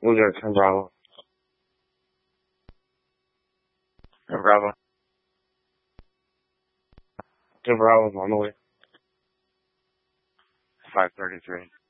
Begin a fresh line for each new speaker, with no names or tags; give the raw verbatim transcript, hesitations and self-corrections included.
We'll get ten Bravo. ten Bravo. ten Bravo's on the way. five thirty-three.